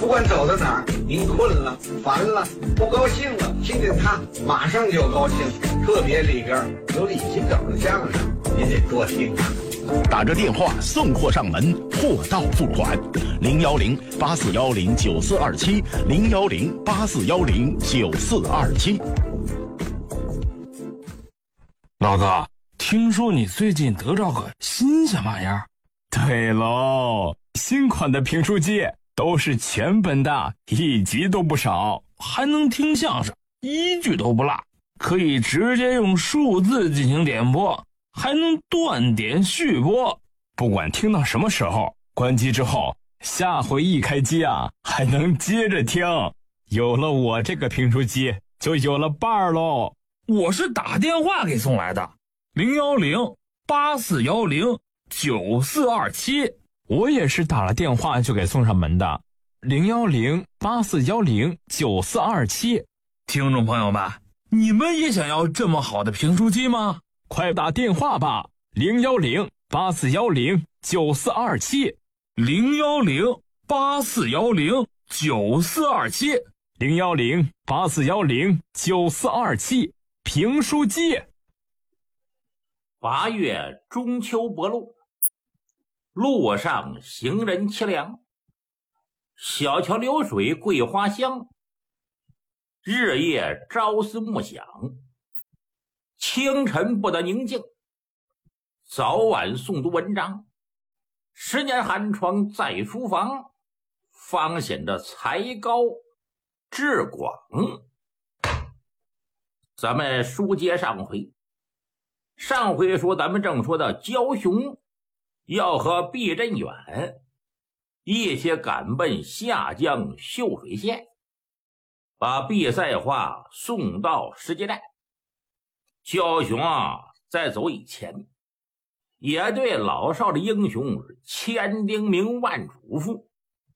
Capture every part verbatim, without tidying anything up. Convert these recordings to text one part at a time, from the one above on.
不管走到哪儿，你困了、烦了、不高兴了，听见他马上就高兴。特别里边有李金斗的相声，您得多听。 打着电话送货上门，货到付款，零幺零八四幺零九四二七，零幺零八四幺零九四二七。 老哥，听说你最近得着个新鲜玩意儿？ 对喽，新款的评书机都是全本的，一集都不少， 还能听相声，一句都不落，可以直接用数字进行点播，还能断点续播， 不管听到什么时候，关机之后，下回一开机啊，还能接着听。有了我这个评书机，就有了伴儿喽。 我是打电话给送来的，零幺零八四幺零九四二七。 我也是打了电话就给送上门的，零幺零八四幺零九四二七。 听众朋友们，你们也想要这么好的评书机吗？ 快打电话吧，零幺零八四幺零九四二七， 零幺零八四幺零九四二七， 零幺零八四幺零九四二七。评书机。 八月中秋薄露，路上行人凄凉，小桥流水桂花香，日夜朝思暮想，清晨不得宁静，早晚诵读文章，十年寒窗在书房，方显得才高志广。咱们书接上回，上回说咱们正说到焦雄要和毕振远一起赶奔下江秀水县，把毕赛花送到石碣寨。焦雄啊，在走以前也对老少的英雄千叮咛万嘱咐。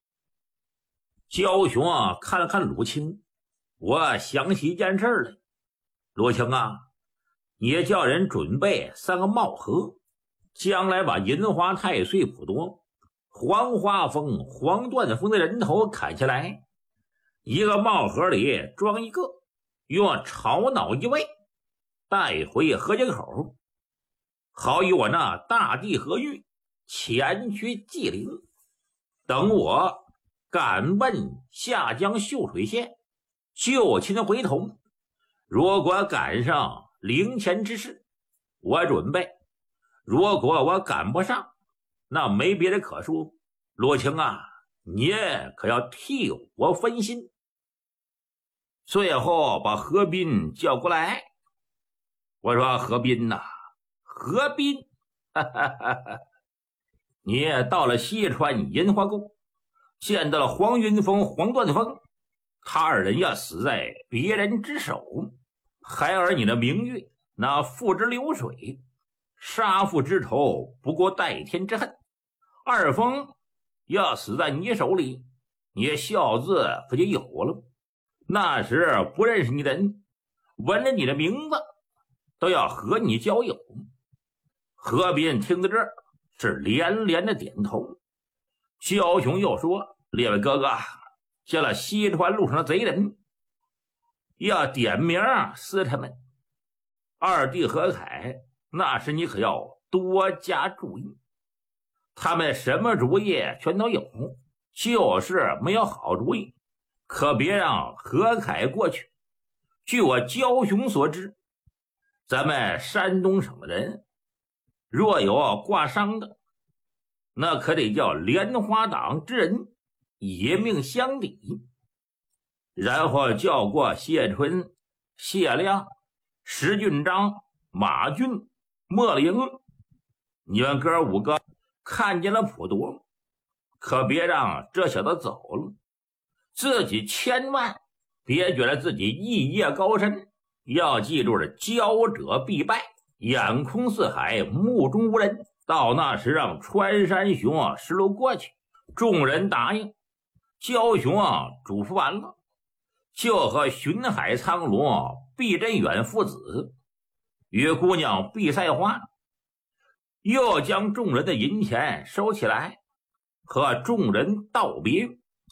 焦雄啊，看了看鲁清，我想起一件事来。罗青啊，你叫人准备三个帽盒，将来把银华太岁普陀、黄花峰、黄断峰的人头砍下来，一个帽盒里装一个，用炒脑一位，带回河间口，好与我那大弟何玉前去祭灵。等我赶奔下江秀水县，就亲回头。如果赶上灵前之事，我准备；如果我赶不上，那没别的可说。罗青啊，你可要替我分心。最后把何斌叫过来，我说何斌呐、啊，何斌，哈哈哈哈，你到了西川银华宫，见到了黄云峰、黄断峰，他二人要死在别人之手，孩儿你的名誉那付之流水，杀父之仇不过代天之恨。二峰要死在你手里，你孝字不就有了？那时不认识你的人闻着你的名字都要和你交友。何斌听到这儿是连连的点头。焦雄又说，列位哥哥，见了西川路上的贼人，要点名撕他们。二弟何凯，那时你可要多加注意，他们什么主意全都有，就是没有好主意，可别让何凯过去。据我焦雄所知，咱们山东省的人若有挂伤的，那可得叫莲花党之人以命相抵，然后叫过谢春、谢亮、石俊章、马俊、莫灵，你们哥五个看见了普陀，可别让这小子走了，自己千万别觉得自己艺业高深，要记住了，骄者必败，眼空四海，目中无人。到那时让穿山熊啊石路过去。众人答应。焦雄啊嘱咐完了，就和巡海苍龙毕振远父子与姑娘毕赛花，又将众人的银钱收起来，和众人道别。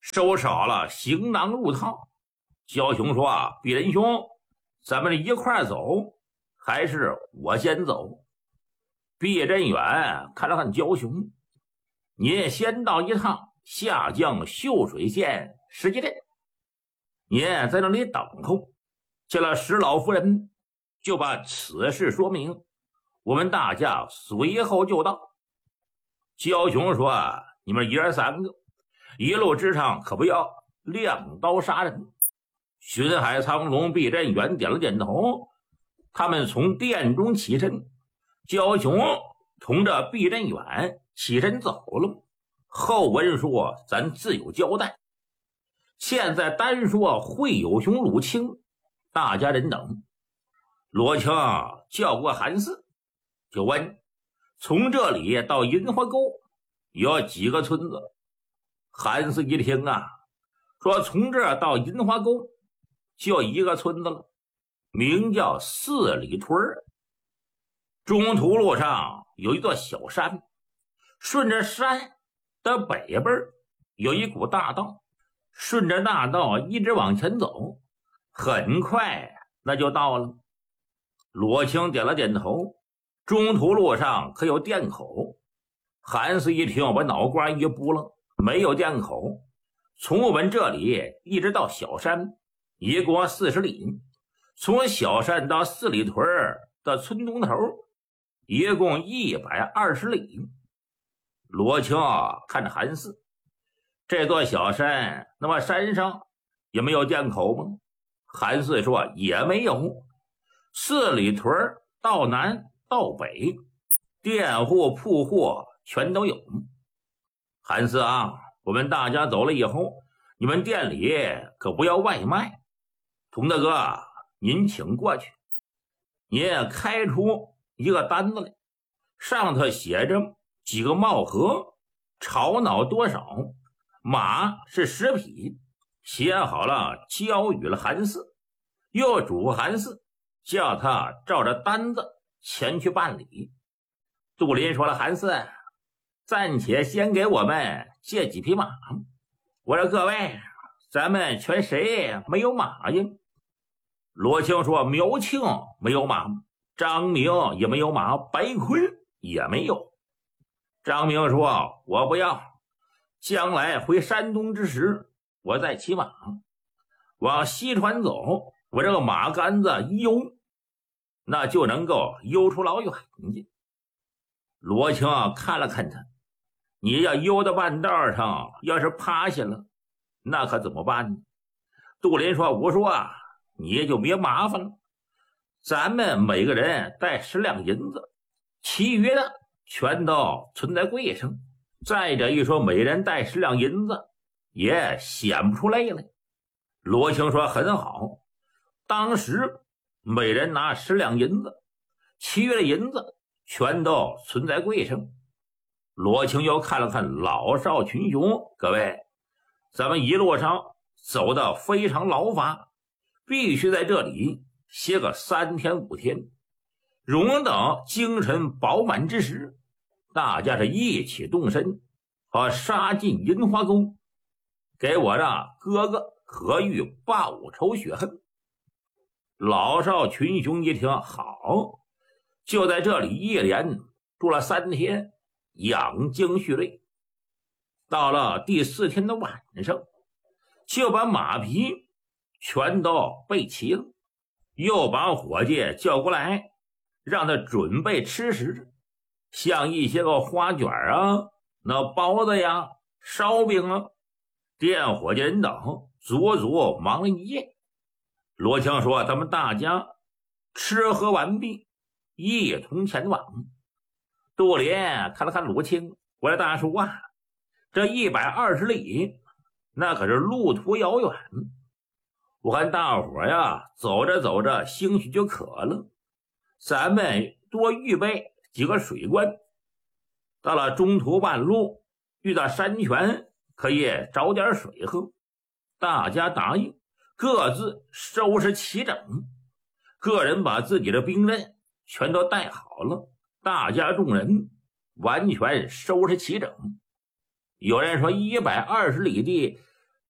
收拾好了行囊入套。焦雄说：“鄙人兄，咱们一块走，还是我先走？”毕振远看了看焦雄：“您先到一趟下江秀水县石碣镇，您在那里等候。见了石老夫人，就把此事说明，我们大家随后就到。”焦雄说：“你们爷儿三个一路之上可不要亮刀杀人。”巡海苍龙、毕振远点了点头，他们从殿中起身，焦雄同着毕振远起身走了。后文说咱自有交代，现在单说会有熊鲁清，大家人等。罗青叫过韩四，就问从这里到银花沟有几个村子？韩四一听啊，说从这到银花沟就一个村子了，名叫四里屯儿。中途路上有一座小山，顺着山的北边有一股大道，顺着大道一直往前走，很快那就到了。罗青点了点头，中途路上可有店口？韩四一听，把脑瓜一拨了，没有店口。从我们这里一直到小山一共四十里，从小山到四里屯的村东头一共一百二十里。罗青看着韩四，这座小山，那么山上也没有店口吗？韩四说也没有。四里屯到南到北，店户铺货全都有。韩四啊，我们大家走了以后，你们店里可不要外卖。童大哥，您请过去，您开出一个单子来，上头写着几个帽盒，炒脑多少，马是十匹。写好了交与了韩四，又嘱咐韩四叫他照着单子前去办理。杜林说了，韩四暂且先给我们借几匹马。我说各位，咱们全谁没有马呀？罗青说苗庆没有马，张明也没有马，白坤也没有。张明说我不要，将来回山东之时我再骑马，往西川走，我这个马杆子一悠，那就能够悠出老远去。罗青看了看他，你要悠到半道上，要是趴下了，那可怎么办呢？杜林说我说啊，你也就别麻烦了，咱们每个人带十两银子，其余的全都存在柜上。再者一说，每人带十两银子也显不出泪来。罗青说很好，当时每人拿十两银子，其余的银子全都存在柜上。罗青又看了看老少群雄，各位，咱们一路上走得非常劳乏，必须在这里歇个三天五天，容等精神饱满之时，大家是一起动身，和杀进银花沟，给我让哥哥何玉报仇雪恨。老少群雄一听好，就在这里一连住了三天，养精蓄锐。到了第四天的晚上，就把马匹全都备齐了，又把伙计叫过来，让他准备吃食，像一些个花卷啊，那包子呀，烧饼啊，店伙计人等足足忙了一夜。罗青说咱们大家吃喝完毕，一同前往。杜林看了看鲁青，我说大叔啊，这一百二十里那可是路途遥远，我看大伙呀走着走着兴许就渴了，咱们多预备几个水罐，到了中途半路遇到山泉，可以找点水喝。大家答应，各自收拾齐整，个人把自己的兵刃全都带好了，大家众人完全收拾齐整。有人说一百二十里地